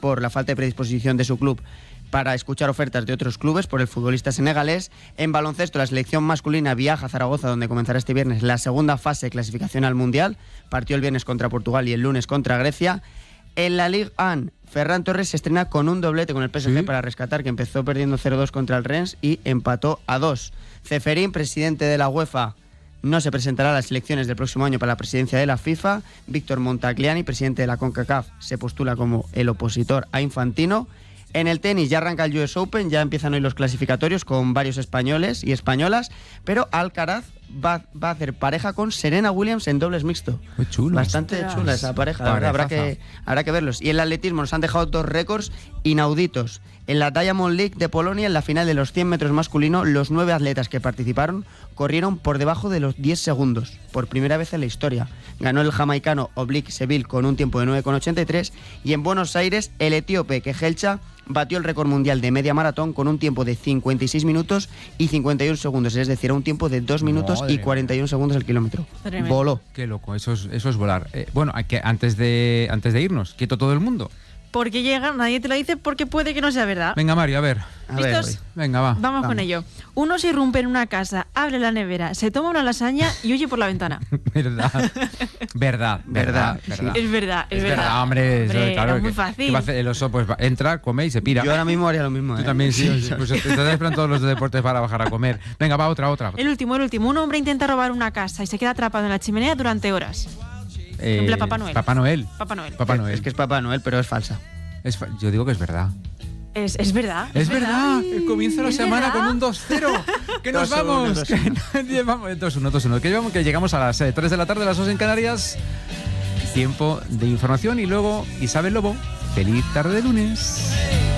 por la falta de predisposición de su club para escuchar ofertas de otros clubes por el futbolista senegalés. En baloncesto, la selección masculina viaja a Zaragoza, donde comenzará este viernes la segunda fase de clasificación al Mundial. Partió el viernes contra Portugal y el lunes contra Grecia. En la Ligue 1, Ferran Torres se estrena con un doblete con el PSG para rescatar, que empezó perdiendo 0-2 contra el Rennes y empató a 2. Ceferín, presidente de la UEFA, no se presentará a las elecciones del próximo año para la presidencia de la FIFA. Víctor Montagliani, presidente de la CONCACAF, se postula como el opositor a Infantino. En el tenis ya arranca el US Open, ya empiezan hoy los clasificatorios con varios españoles y españolas, pero Alcaraz va a hacer pareja con Serena Williams en dobles mixto. Muy chulo. Bastante chula esa pareja, la verdad, habrá que verlos. Y en el atletismo nos han dejado 2 récords inauditos. En la Diamond League de Polonia, en la final de los 100 metros masculino, los 9 atletas que participaron corrieron por debajo de los 10 segundos, por primera vez en la historia. Ganó el jamaicano Oblique Seville con un tiempo de 9,83 y en Buenos Aires el etíope Kejelcha batió el récord mundial de media maratón con un tiempo de 56 minutos y 51 segundos, es decir, un tiempo de 2 minutos y 41 segundos el kilómetro. Tremendo. Voló. Qué loco, eso es volar. Bueno, hay que, antes de irnos, quieto todo el mundo. Porque llega, nadie te lo dice porque puede que no sea verdad. Venga, Mario, a ver. ¿Listos? Venga, va. Vamos con ello. Uno se irrumpe en una casa, abre la nevera, se toma una lasaña y huye por la ventana. Verdad. Sí. Es verdad. Hombre, claro. Es muy fácil. ¿qué va a hacer? El oso pues entra, come y se pira. Yo ahora mismo haría lo mismo. Tú también, sí. Pues te esperan todos los de deportes para bajar a comer. Venga, va, otra. El último. Un hombre intenta robar una casa y se queda atrapado en la chimenea durante horas. En plan Papá Noel. Papá Noel. Es que es Papá Noel, pero es falsa. Yo digo que es verdad. Es verdad. Es verdad. Comienza la semana verdad. con un 2-0. Que nos vamos. 2-1. Que llegamos a las 3 de la tarde, las 2 en Canarias. Tiempo de información y luego Isabel Lobo. Feliz tarde de lunes.